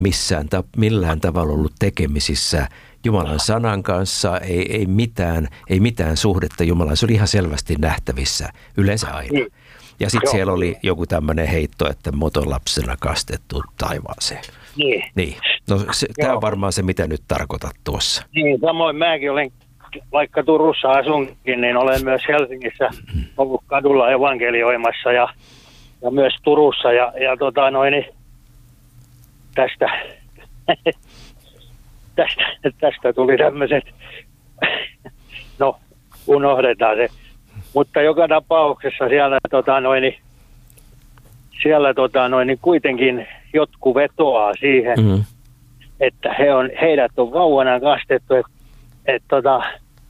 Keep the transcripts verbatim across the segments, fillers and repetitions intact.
missään, millään tavalla ollut tekemisissä Jumalan sanan kanssa, ei, ei, mitään, ei mitään suhdetta Jumalaan. Se oli ihan selvästi nähtävissä, yleensä aina. Ja sitten siellä oli joku tämmöinen heitto, että motolapsena kastettu taivaaseen. Niin. niin. No tämä on varmaan se, mitä nyt tarkoitat tuossa. Niin, samoin mäkin olen, vaikka Turussa asunkin, niin olen myös Helsingissä ollut kadulla evankelioimassa ja, ja myös Turussa. Ja, ja tota noin, tästä, tästä, tästä tuli tämmöiset, no unohdetaan se. Mutta joka tapauksessa siellä, tota noin, siellä tota noin, kuitenkin jotkut vetoaa siihen, mm-hmm. että he on, heidät on vauvana kastettu, että et, tota,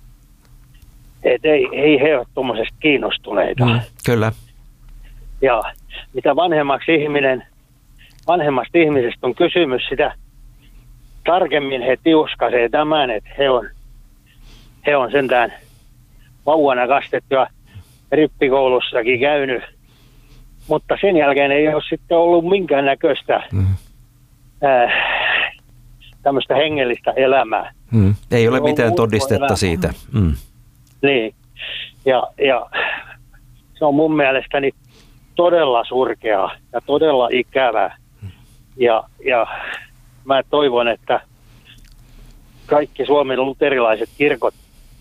et ei, ei he ole tuommoisesta kiinnostuneita. Mm, kyllä. Ja mitä vanhemmaksi ihminen, vanhemmasta ihmisestä on kysymys, sitä tarkemmin he tiuskasee tämän, että he on, he on sentään vauvana kastettu ja rippikoulussakin käynyt, mutta sen jälkeen ei ole sitten ollut minkäännäköistä mm. äh, tämmöistä hengellistä elämää. Mm. Ei ole mitään todistetta elämää. Siitä. Mm. Niin, ja, ja se on mun mielestäni todella surkeaa ja todella ikävää. Ja, ja mä toivon, että kaikki Suomen luterilaiset kirkot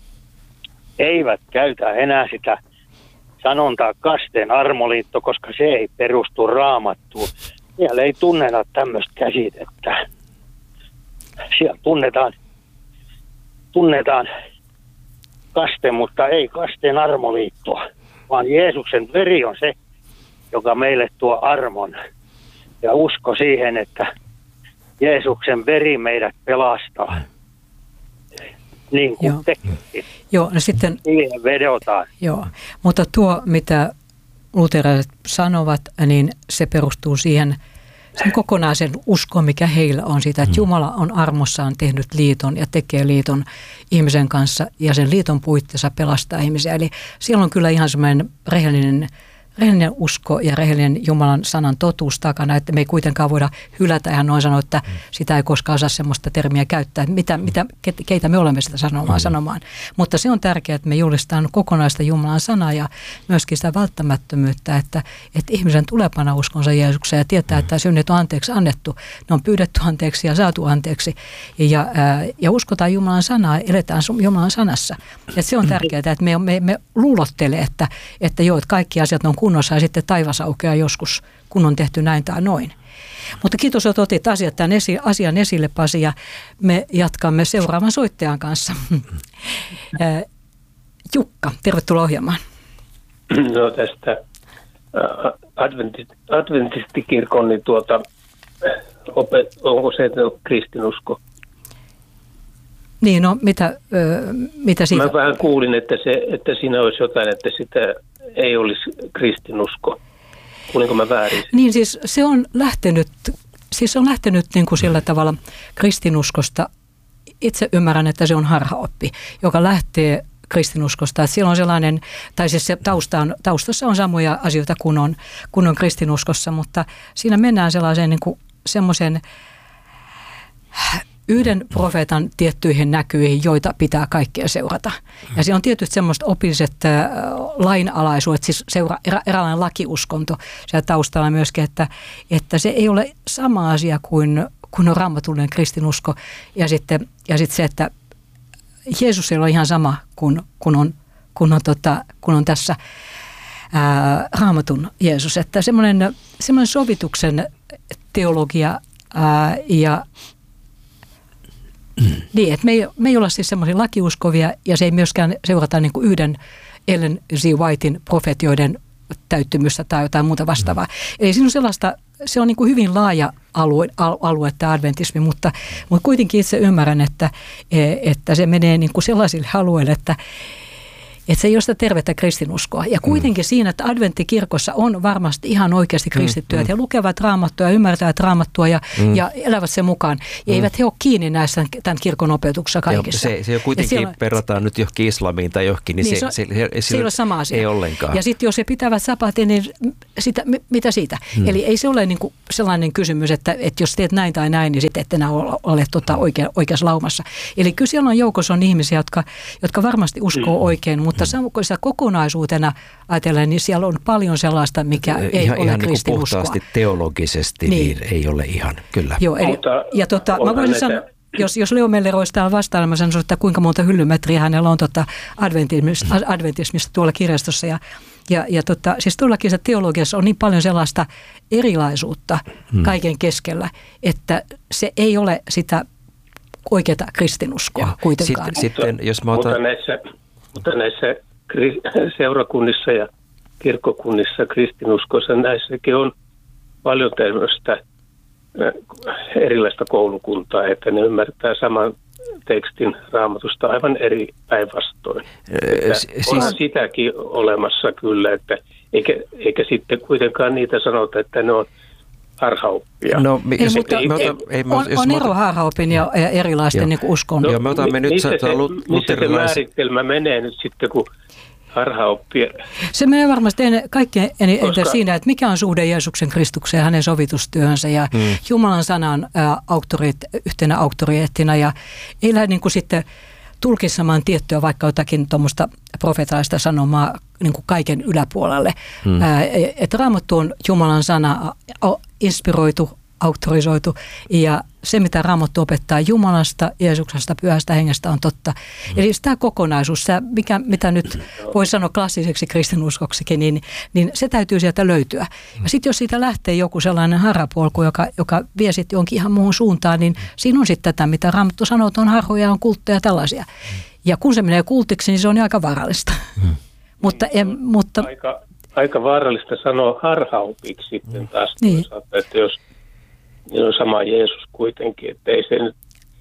eivät käytä enää sitä sanontaa kasteen armoliitto, koska se ei perustu Raamattuun. Siellä ei tunneta tämmöistä käsitettä. Siellä tunnetaan, tunnetaan kaste, mutta ei kasteen armoliittoa, vaan Jeesuksen veri on se, joka meille tuo armon. Ja usko siihen, että Jeesuksen veri meidät pelastaa. Niin kuin Joo. tekin. Joo, no sitten, siihen vedotaan. Joo, mutta tuo, mitä luterilaiset sanovat, niin se perustuu siihen sen kokonaisen uskon, mikä heillä on siitä, että Jumala on armossaan tehnyt liiton ja tekee liiton ihmisen kanssa ja sen liiton puitteissa pelastaa ihmisiä. Eli siellä on kyllä ihan semmoinen rehellinen rehellinen usko ja rehellinen Jumalan sanan totuus takana, että me ei kuitenkaan voida hylätä ihan noin sanoa, että sitä ei koskaan saa semmoista termiä käyttää, mitä, mitä, keitä me olemme sitä sanomaan, sanomaan. Mutta se on tärkeää, että me julistetaan kokonaista Jumalan sanaa ja myöskin sitä välttämättömyyttä, että, että ihmisen tulee panna uskonsa Jeesukseen ja tietää, että synnit on anteeksi annettu, ne on pyydetty anteeksi ja saatu anteeksi ja, ää, ja uskotaan Jumalan sanaa, eletään Jumalan sanassa. Että se on tärkeää, että me, me, me luulottelee, että, että joo, että kaikki asiat on kunnossa ja sitten taivas aukeaa joskus, kun on tehty näin tai noin. Mutta kiitos, että otit asiat tämän esi- asian esille, Pasi, ja me jatkamme seuraavan soittajan kanssa. Jukka, tervetuloa ohjelmaan. No tästä adventi- adventistikirkon, niin tuota, opet- onko se kristinusko? Niin, no mitä, ö, mitä siitä? Mä vähän kuulin, että, se, että siinä olisi jotain, että sitä ei olisi kristinusko. Kuulinko mä väärin? Niin siis se on lähtenyt, siis on lähtenyt niin kuin sillä tavalla kristinuskosta. Itse ymmärrän, että se on harhaoppi, joka lähtee kristinuskosta. Että siellä on sellainen, tai siis se tausta on, taustassa on samoja asioita kuin on, kuin on kristinuskossa, mutta siinä mennään sellaiseen niin kuin semmoisen yhden profeetan tiettyihin näkyihin, joita pitää kaikkea seurata. Ja se on tietysti semmoista opilliset äh, lainalaisuudet, siis seura, erä, eräänlainen lakiuskonto siellä taustalla myöskin, että, että se ei ole sama asia kuin, kuin on raamatullinen kristinusko. Ja sitten, ja sitten se, että Jeesus ei ole ihan sama kuin, kuin, on, kuin, on, tota, kuin on tässä ää, raamatun Jeesus. Että semmoinen, semmoinen sovituksen teologia ää, ja niin, että me ei, me ei olla siis semmoisia lakiuskovia ja se ei myöskään seurata niin kuin yhden Ellen G. Whitein profetioiden täyttymystä tai jotain muuta vastaavaa. Eli siinä on sellaista, se on niin kuin hyvin laaja alue, alue tämä adventismi, mutta, mutta kuitenkin itse ymmärrän, että, että se menee niin kuin sellaisille alueille, että, Että se ei ole sitä tervettä kristinuskoa. Ja kuitenkin mm. siinä, että adventtikirkossa on varmasti ihan oikeasti kristittyjä. Mm. He lukevat raamattua ja ymmärtävät raamattua ja, mm. ja elävät sen mukaan. Ja mm. eivät he ole kiinni näissä tämän kirkon opetuksessa kaikissa. Ja se, se kuitenkin siellä, verrataan nyt johonkin islamiin tai johonkin, niin, niin se, se, se, se, se ei ole sama asia. Ei ollenkaan. Ja sitten jos he pitävät sapatin, niin sitä, mitä siitä? Mm. Eli ei se ole niin kuin sellainen kysymys, että, että jos teet näin tai näin, niin sitten et enää ole, ole tota oikea, oikeassa laumassa. Eli kyllä siellä on joukossa on ihmisiä, jotka, jotka varmasti uskoo mm. oikein, mutta mm. sitä kokonaisuutena ajatellen, niin siellä on paljon sellaista, mikä ei ihan, ole ihan kristinuskoa. Ihan puhtaasti teologisesti niin. niin ei ole ihan, kyllä. Joo, eli, ja tota, mä voisin sanoa, jos, jos Leo Meller olisi täällä vastailemassa, niin sanoa, että kuinka monta hyllymetriä hänellä on tota adventismista, adventismista tuolla kirjastossa. Ja, ja, ja tota, siis todellakin se teologiassa on niin paljon sellaista erilaisuutta hmm. kaiken keskellä, että se ei ole sitä oikeaa kristinuskoa Joo. kuitenkaan. Sitten, sitten, jos mä otan... mutta, näissä, mutta näissä seurakunnissa ja kirkkokunnissa, kristinuskossa, näissäkin on paljon tämmöistä erilaista koulukuntaa, että ne ymmärtää saman tekstin Raamatusta aivan eri päinvastoin. Siis... Onhan sitäkin olemassa kyllä, että eikä, eikä sitten kuitenkaan niitä sanota, että ne on harhaoppia. No, ei, jos, mutta, me otan, ei, on, jos on ero otan... harhaopin ja, ja erilaisten niin uskonnon. No, joo, me otamme nyt missä, se, missä se määritelmä menee nyt sitten, kun harhaoppia? Se menee varmasti en, kaikkein eniten Koska... siinä, että mikä on suhde Jeesuksen Kristukseen ja hänen sovitustyöhönsä ja hmm. Jumalan sanan ä, auktorit, yhtenä auktoriteettina ja ei lähde niin kuin sitten tulkitsemaan tiettyä vaikka jotakin tuommoista profeetalaista sanomaa niin kuin kaiken yläpuolelle. Hmm. Että Raamattu on Jumalan sana inspiroitu, auktorisoitu ja se, mitä Raamattu opettaa Jumalasta, Jeesuksesta, Pyhästä Hengestä on totta. Hmm. Eli tämä kokonaisuus, se, mikä, mitä nyt voi sanoa klassiseksi kristinuskoksikin, niin, niin se täytyy sieltä löytyä. Ja sitten jos siitä lähtee joku sellainen harhapolku, joka, joka vie sitten jonkin ihan muuhun suuntaan, niin siinä on sitten tätä, mitä Raamattu sanoo, että on harhoja, on kultteja ja tällaisia. Ja kun se menee kultiksi, niin se on aika vaarallista. Hmm. mutta, en, mutta aika, aika vaarallista sanoa harhaopiksi sitten taas. Niin. Että jos niin on sama Jeesus kuitenkin, että ei se nyt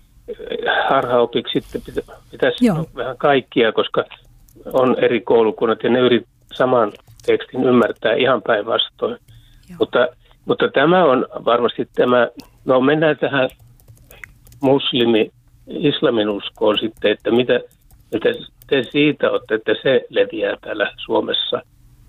harhaopiksi sitten pitä, pitäisi Joo. vähän kaikkia, koska on eri koulukunnat ja ne yrittävät saman tekstin ymmärtää ihan päinvastoin. Mutta, mutta tämä on varmasti tämä, no mennään tähän muslimi, islamin uskoon sitten, että mitä, mitä te siitä olette, että se leviää täällä Suomessa,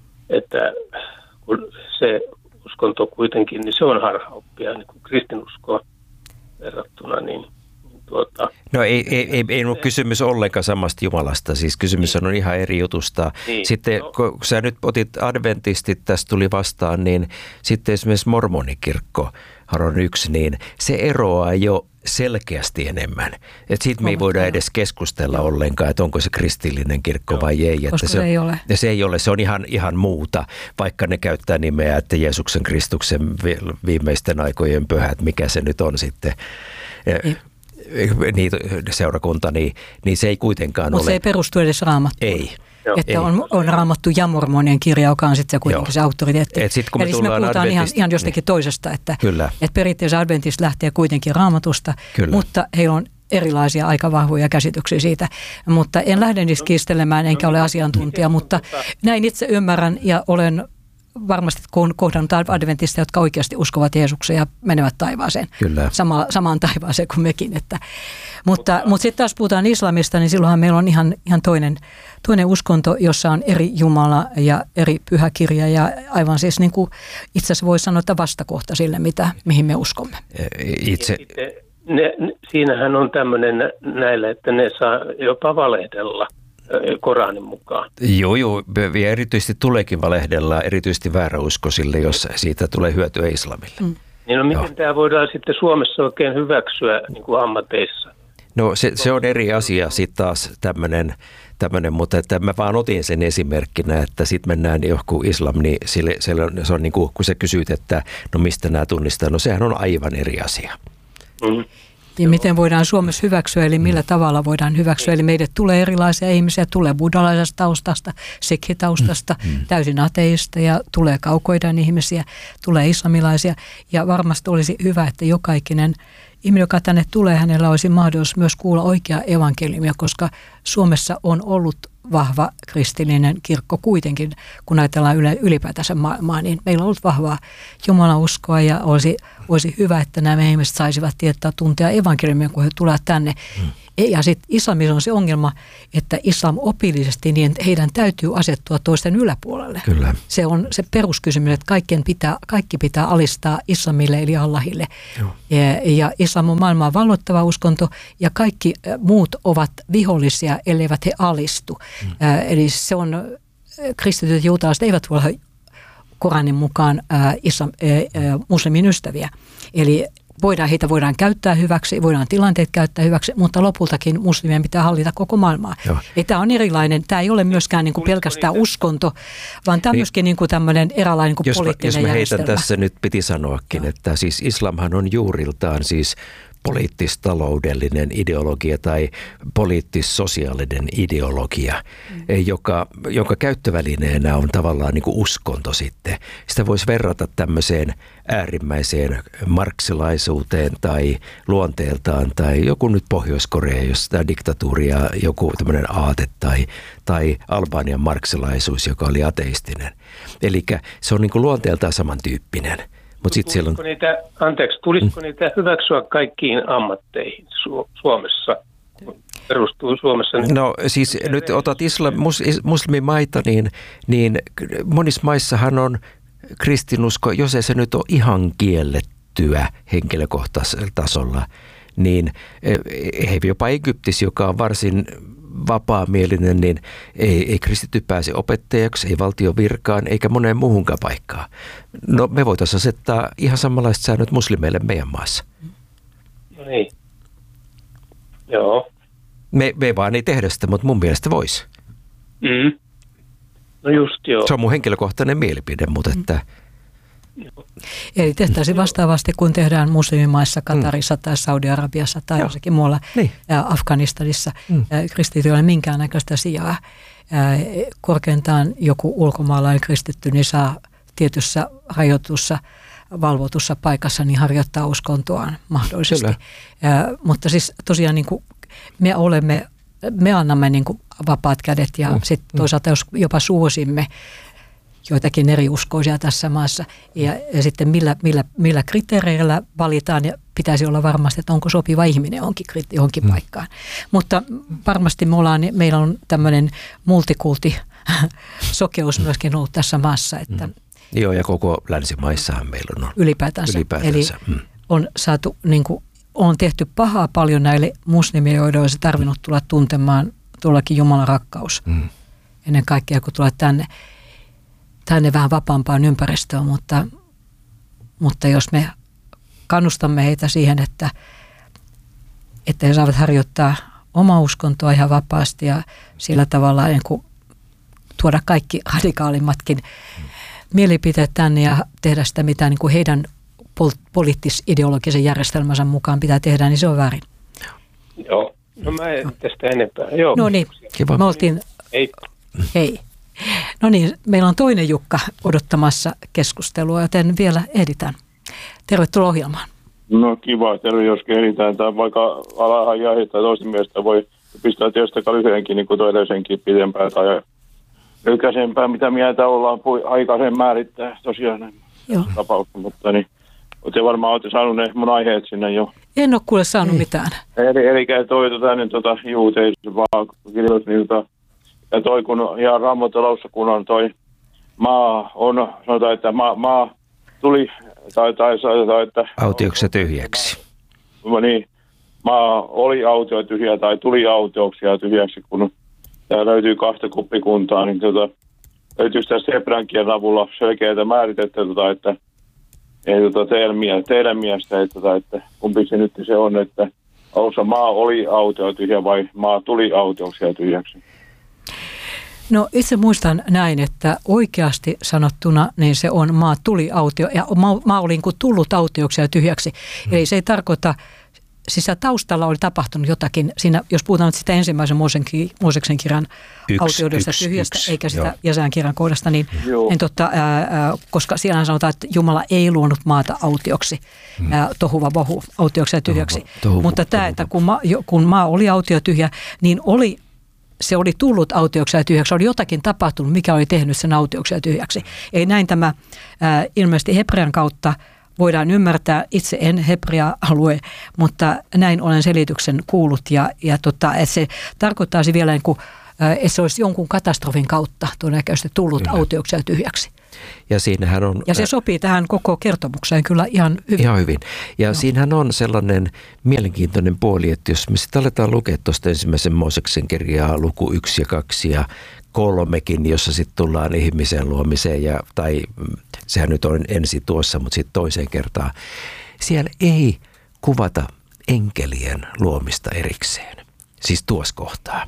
että kun se uskonto kuitenkin, niin se on harhaoppia, niin kuin kristinuskoa verrattuna, niin, niin tuota... No ei, ei, ei, ei ole kysymys ollenkaan samasta Jumalasta, siis kysymys on ihan eri jutusta. Niin. Sitten no. kun sä nyt otit adventistit, tästä tuli vastaan, niin sitten esimerkiksi mormonikirkko, on yksi, niin se eroaa jo selkeästi enemmän. Että siitä me ei voida edes keskustella ollenkaan, että onko se kristillinen kirkko Joo. vai ei. Että Koska se, se ei ole. Ja se ei ole, se on ihan, ihan muuta, vaikka ne käyttää nimeä, että Jeesuksen Kristuksen viimeisten aikojen pyhät, mikä se nyt on sitten. Ei. Niin, seurakunta, niin, niin se ei kuitenkaan Mut ole. Mutta se ei perustu edes Raamattuun. Ei. Että ei. on, on Raamattu ja mormonien kirja, joka on sitten se kuitenkin Joo. se auktoriteetti. Et sit, kun me Eli me puhutaan ihan, ihan jostakin toisesta, että, että perinteisesti adventista lähtee kuitenkin Raamatusta, Kyllä. mutta heillä on erilaisia aika vahvoja käsityksiä siitä. Mutta en lähde niistä kiistelemään, enkä ole asiantuntija, mutta näin itse ymmärrän ja olen varmasti kohdannut adventista, jotka oikeasti uskovat Jeesukseen ja menevät taivaaseen. Kyllä. Sama, samaan taivaaseen kuin mekin. Että. Mutta, mutta sitten taas puhutaan islamista, niin silloinhan meillä on ihan, ihan toinen, toinen uskonto, jossa on eri Jumala ja eri pyhäkirja ja aivan siis niin kuin itse asiassa voi sanoa, että vastakohta sille, mitä, mihin me uskomme. Itse... Ne, siinähän on tämmöinen näillä, että ne saa jopa valehdella Koranin mukaan. Joo, joo. Ja erityisesti tuleekin valehdella, erityisesti vääräuskoisille, jos siitä tulee hyötyä islamille. Mm. Niin no miten joo. tämä voidaan sitten Suomessa oikein hyväksyä niin kuin ammateissa? No se, se on eri asia sitten taas tämmöinen, tämmöinen, mutta että mä vaan otin sen esimerkkinä, että sitten mennään johonkin islam, niin sille, sille on, se on niin kuin, kun sä kysyt, että no mistä nämä tunnistaa, no sehän on aivan eri asia. Mm. Ja miten voidaan Suomessa hyväksyä, eli millä tavalla voidaan hyväksyä. Eli meille tulee erilaisia ihmisiä, tulee buddhalaisesta taustasta, sikhitaustasta, mm. täysin ateista ja tulee kaukoidän ihmisiä, tulee islamilaisia. Ja varmasti olisi hyvä, että jokaikinen ihminen, joka tänne tulee, hänellä olisi mahdollisuus myös kuulla oikeaa evankeliumia, koska Suomessa on ollut vahva kristillinen kirkko kuitenkin, kun ajatellaan ylipäätänsä maailmaa, niin meillä on ollut vahvaa Jumalan uskoa ja olisi, olisi hyvä, että nämä ihmiset saisivat tietää tuntea evankeliumia, kun he tulevat tänne. Hmm. Ja sitten islamissa on se ongelma, että islam opillisesti, niin heidän täytyy asettua toisten yläpuolelle. Kyllä. Se on se peruskysymys, että kaikkien pitää, kaikki pitää alistaa islamille eli Allahille. Ja, ja islam on maailmaa valloittava uskonto ja kaikki muut ovat vihollisia, elleivät he alistu. Hmm. Eli se on, kristityt juutalaiset eivät voi olla Koranin mukaan ää, islam, ää, muslimin ystäviä. Eli Voidaan, heitä voidaan käyttää hyväksi, voidaan tilanteet käyttää hyväksi, mutta lopultakin muslimien pitää hallita koko maailmaa. Ei, tämä on erilainen, tämä ei ole myöskään niin kuin pelkästään uskonto, vaan tämä on niin, myöskin niin kuin tämmöinen eräänlainen niin kuin poliittinen järjestelmä. Jos mä heitän tässä nyt piti sanoakin, että siis islamhan on juuriltaan siis poliittis-taloudellinen ideologia tai poliittis-sosiaalinen ideologia, mm. joka, jonka käyttövälineenä on tavallaan niin kuin uskonto sitten. Sitä voisi verrata tämmöiseen äärimmäiseen marksilaisuuteen tai luonteeltaan tai joku nyt Pohjois-Korea, jos tämä diktatuuri ja joku tämmöinen aate tai, tai Albanian marksilaisuus, joka oli ateistinen. Eli se on niin kuin luonteeltaan samantyyppinen. Mut sit tulisiko, on... niitä, anteeksi, tulisiko mm. niitä hyväksyä kaikkiin ammatteihin Su- Suomessa? Perustuu Suomessa. Niin no siis nyt otat islam, mus, muslimimaita, niin, niin monissa maissahan on kristinusko, jos ei se nyt ole ihan kiellettyä henkilökohtaisella tasolla, niin he jopa Egyptissä, joka on varsin vapaamielinen, niin ei, ei kristitty pääse opettajaksi, ei valtion virkaan, eikä moneen muuhunkaan paikkaan. No me voitaisiin asettaa ihan samanlaiset säännöt muslimeille meidän maassa. No niin. Joo. Me, me vaan ei tehdä sitä, mutta mun mielestä voisi. Mm. No just joo. Se on mun henkilökohtainen mielipide, mutta että... Eli tehtäisiin vastaavasti, kun tehdään muslimimaissa, Katarissa tai Saudi-Arabiassa tai jossakin muualla, niin. Afganistanissa. Mm. Kristityillä ei ole minkäännäköistä sijaa. Korkeintaan joku ulkomaalainen kristitty niin saa tietyssä rajoitussa, valvotussa paikassa niin harjoittaa uskontoaan mahdollisesti. Kyllä. Mutta siis tosiaan niin kuin me olemme, me annamme niin kuin vapaat kädet ja mm. sitten toisaalta jos jopa suosimme joitakin eri uskoisia tässä maassa. Ja, ja sitten millä, millä, millä kriteereillä valitaan ja pitäisi olla varmasti, että onko sopiva ihminen johonkin, johonkin mm. paikkaan. Mutta varmasti me ollaan, meillä on tämmöinen multikulti sokeus myöskin ollut tässä maassa. Että mm. Joo, ja koko länsimaissahan meillä on ylipäätänsä. ylipäätänsä. Eli mm. on saatu, niin kuin, on tehty pahaa paljon näille muslimille, joiden olisi tarvinnut tulla tuntemaan tuollakin Jumalan rakkaus. Mm. Ennen kaikkea, kun tulee tänne. tänne vähän vapaampaan ympäristöön, mutta, mutta jos me kannustamme heitä siihen, että, että he saavat harjoittaa omaa uskontoa ihan vapaasti ja sillä tavalla niin kuin tuoda kaikki radikaalimmatkin mielipiteet tänne ja tehdä sitä, mitä niin kuin heidän pol- poliittis-ideologisen järjestelmänsä mukaan pitää tehdä, niin se on väärin. Joo, no mä en tästä enempää. Joo. No niin, kiva. Me oltiin... Hei. Hei. No niin, meillä on toinen Jukka odottamassa keskustelua, joten vielä ehditään. Tervetuloa ohjelmaan. No kiva, terve jos ehditään. Tai vaikka alahan jäi tai toisten mielestä voi pistää tietysti lyhyenkin niin kuin toisenkin pidempään tai lykäisempään, mitä mieltä ollaan aikaisen määrittää tosiaan näin tapauksessa. Mutta niin, olette varmaan olette saanut ne mun aiheet sinne jo. En ole kuule saanut Ei. mitään. Eli, eli toi tota, niin, tota, juu, ei vaan kirjoitus niiltä. Ja toi, kun ihan Raamatussa, kun on toi maa, on, sanotaan, että maa, maa tuli, tai, tai, tai että... Autioksi tyhjäksi. Ma, niin, maa oli autio tyhjä, tai tuli autioksi ja tyhjäksi, kun tää löytyy kahta kuppikuntaa, niin tota, löytyy sitä Sebran kielen avulla selkeää määritettä, tota, että ei tota, teidän, teidän mielestä, että, tota, että kumpi se nyt se on, että alussa maa oli autio tyhjä vai maa tuli autioksi ja tyhjäksi. No itse muistan näin, että oikeasti sanottuna niin se on maa tuli autio ja maa, maa oli niin kuin tullut autioksi ja tyhjäksi. Hmm. Eli se ei tarkoita, siis taustalla oli tapahtunut jotakin, siinä, jos puhutaan nyt sitä ensimmäisen Mooseksen kirjan yksi, autioudesta yksi, tyhjästä, yksi, eikä sitä Jesään kirjan kohdasta, niin en totta, ää, ää, koska siellä sanotaan, että Jumala ei luonut maata autioksi, hmm. ää, tohuva bohu, autioksi ja tyhjäksi. Tohuva, tohuva, Mutta tämä, että kun maa, kun maa oli autio ja tyhjä, niin oli se oli tullut autioksi ja tyhjäksi, oli jotakin tapahtunut, mikä oli tehnyt sen autioksi ja tyhjäksi. Ei näin tämä ää, ilmeisesti hebrean kautta voidaan ymmärtää. Itse en hebrea alue, mutta näin olen selityksen kuullut ja, ja tota, että se tarkoittaisi vielä, niin kuin, että se olisi jonkun katastrofin kautta todennäköisesti tullut kyllä. autioksi ja tyhjäksi. Ja, siinähän on, ja se sopii tähän koko kertomukseen kyllä ihan hyvin. Ihan hyvin. Ja no. Siinähän on sellainen mielenkiintoinen puoli, että jos me sitten aletaan lukea tuosta ensimmäisen Mooseksen kirjaa luku yksi ja kaksi ja kolmekin, jossa sitten tullaan ihmisen luomiseen, ja, tai sehän nyt on ensi tuossa, mutta sitten toiseen kertaan. Siellä ei kuvata enkelien luomista erikseen, siis tuossa kohtaa.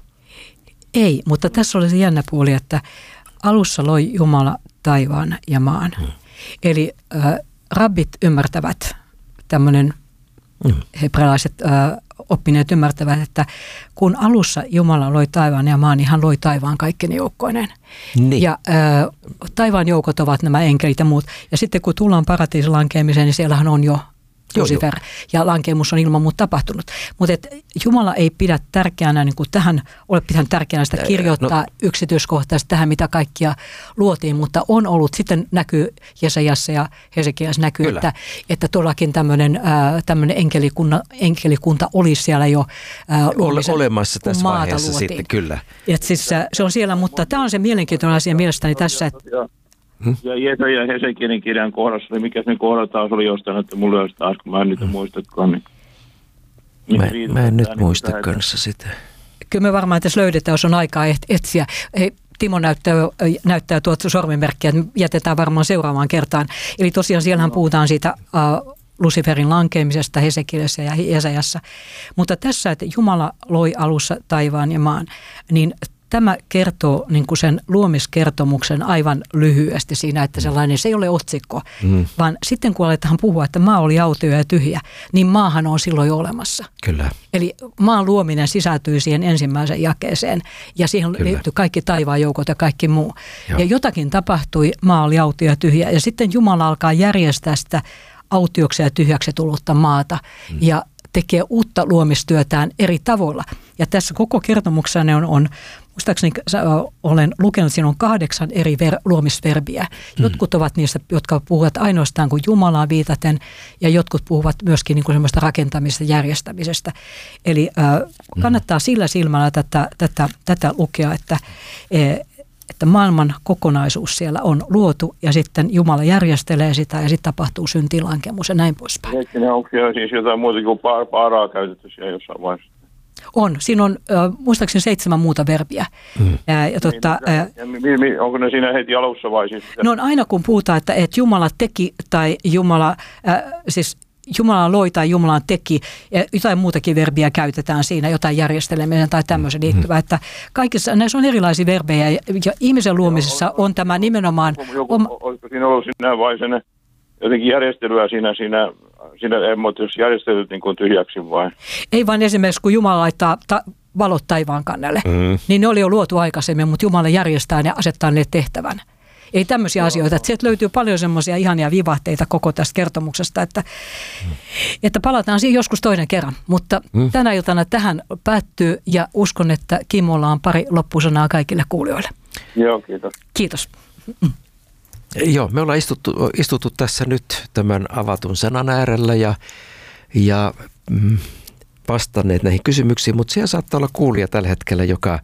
Ei, mutta tässä oli se jännä puoli, että alussa loi Jumala taivaan ja maan. Hmm. Eli äh, rabbit ymmärtävät, tämmöinen hmm. hebrealaiset äh, oppineet ymmärtävät, että kun alussa Jumala loi taivaan ja maan, niin hän loi taivaan kaikkine joukkoineen. Niin. Ja äh, taivaan joukot ovat nämä enkelit ja muut. Ja sitten kun tullaan paratiisin lankeamiseen, niin siellähän on jo Lucifer, ja lankeemus on ilman muuta tapahtunut. Mutta Jumala ei pidä tärkeänä, niin kuin tähän ole pitänyt tärkeänä sitä kirjoittaa no. yksityiskohtaisesti tähän, mitä kaikkia luotiin, mutta on ollut, sitten näkyy Jesajassa ja Hesekiassa näkyy, kyllä. että, että tuollakin tämmöinen enkelikunta, enkelikunta olisi siellä jo ää, luomisen, olemassa tässä vaiheessa luotiin. Sitten, kyllä. Et siis, se on siellä, mutta tämä on se mielenkiintoinen asia mielestäni tässä, että Hmm? Ja Jeesa ja Hesekielin kirjan kohdassa oli, mikä se kohda taas oli jostain, että mulla olisi taas, kun mä en niitä hmm. muistakaan. Niin, niin mä, mä en nyt muista niin kanssa sitä. Kyllä me varmaan tässä löydetään, jos on aikaa etsiä. Hei, Timo näyttää, näyttää tuota sormimerkkiä, että jätetään varmaan seuraavaan kertaan. Eli tosiaan siellähän no. puhutaan siitä uh, Luciferin lankeamisesta Hesekielessä ja Jesajassa. Mutta tässä, että Jumala loi alussa taivaan ja maan, niin tämä kertoo niin kuin sen luomiskertomuksen aivan lyhyesti siinä, että sellainen, se ei ole otsikko, mm. vaan sitten kun aletaan puhua, että maa oli autio ja tyhjä, niin maahan on silloin jo olemassa. Kyllä. Eli maan luominen sisältyy siihen ensimmäiseen jakeeseen ja siihen liittyy kaikki taivaan joukot ja kaikki muu. Joo. Ja jotakin tapahtui, maa oli autio ja tyhjä ja sitten Jumala alkaa järjestää sitä autioksi ja tyhjäksi tullutta maata mm. ja tekee uutta luomistyötään eri tavoilla. Ja tässä koko kertomuksessa ne on, on muistaakseni olen lukenut, siinä on kahdeksan eri ver, luomisverbiä. Jotkut mm. ovat niistä, jotka puhuvat ainoastaan kuin Jumalaa viitaten, ja jotkut puhuvat myöskin niin kuin semmoista rakentamisesta, järjestämisestä. Eli äh, kannattaa sillä silmällä tätä, tätä, tätä lukea, että, että maailman kokonaisuus siellä on luotu, ja sitten Jumala järjestelee sitä, ja sitten tapahtuu syntilankemus ja näin poispäin. Onko siellä siis jotain muuta kuin paaraa käytetty siellä jossain vaiheessa? On. Siinä on äh, muistaakseni seitsemän muuta verbiä. Mm. Ää, ja totta, niin, ää, ja mi, mi, onko ne siinä heti alussa vai siis? No on aina kun puhutaan, että, että Jumala teki tai Jumala, äh, siis Jumala loi tai Jumala teki, ja jotain muutakin verbiä käytetään siinä, jotain järjestelemisen tai tämmöisen liittyvää. Että kaikissa näissä on erilaisia verbejä ja, ja ihmisen luomisessa on, on tämä nimenomaan... Joku, on, olisiko siinä ollut siinä vai sen jotenkin järjestelyä siinä, siinä, siinä emootiossa järjestelyt niin kuin tyhjäksi vai? Ei vaan esimerkiksi, kun Jumala laittaa ta- valot taivaan kannelle, mm. niin ne oli jo luotu aikaisemmin, mutta Jumala järjestää ja asettaa ne tehtävän. Ei tämmöisiä no, asioita. Että sieltä löytyy paljon semmoisia ihania vivahteita koko tästä kertomuksesta, että, mm. että palataan siihen joskus toinen kerran. Mutta mm. tänä iltana tähän päättyy ja uskon, että Kimolla on pari loppusanaa kaikille kuulijoille. Joo, kiitos. Kiitos. Mm. Joo, me ollaan istuttu, istuttu tässä nyt tämän avatun sanan äärellä ja, ja mm, vastanneet näihin kysymyksiin, mutta siellä saattaa olla kuulija tällä hetkellä, joka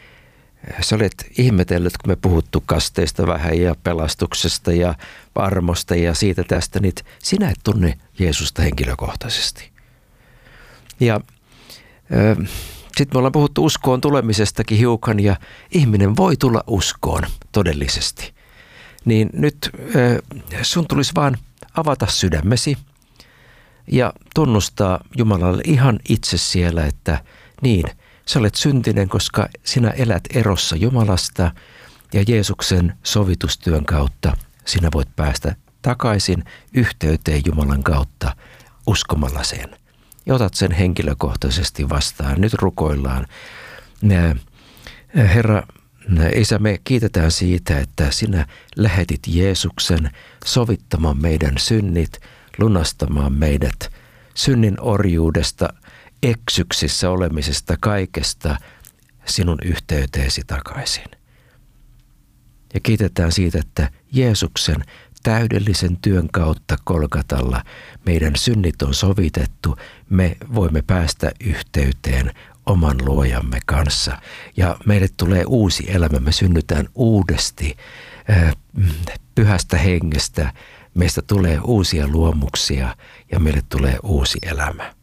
sä olet ihmetellyt, kun me puhuttu kasteista vähän ja pelastuksesta ja armosta ja siitä tästä, niin sinä et tunne Jeesusta henkilökohtaisesti. Ja äh, sitten me ollaan puhuttu uskoon tulemisestakin hiukan ja ihminen voi tulla uskoon todellisesti. Niin nyt äh, sun tulisi vaan avata sydämesi ja tunnustaa Jumalalle ihan itse siellä, että niin, sä olet syntinen, koska sinä elät erossa Jumalasta ja Jeesuksen sovitustyön kautta sinä voit päästä takaisin yhteyteen Jumalan kautta uskomalla sen. Ja otat sen henkilökohtaisesti vastaan. Nyt rukoillaan. Herra, Isä, me kiitetään siitä, että sinä lähetit Jeesuksen sovittamaan meidän synnit, lunastamaan meidät synnin orjuudesta, eksyksissä olemisesta, kaikesta sinun yhteyteesi takaisin. Ja kiitetään siitä, että Jeesuksen täydellisen työn kautta Golgatalla meidän synnit on sovitettu. Me voimme päästä yhteyteen oman luojamme kanssa. Ja meille tulee uusi elämä. Me synnytään uudesti pyhästä hengestä. Meistä tulee uusia luomuksia ja meille tulee uusi elämä.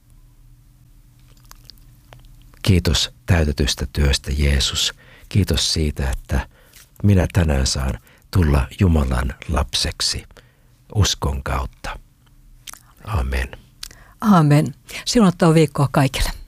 Kiitos täytetystä työstä, Jeesus. Kiitos siitä, että minä tänään saan tulla Jumalan lapseksi uskon kautta. Amen. Amen. Siunattua viikkoa kaikille.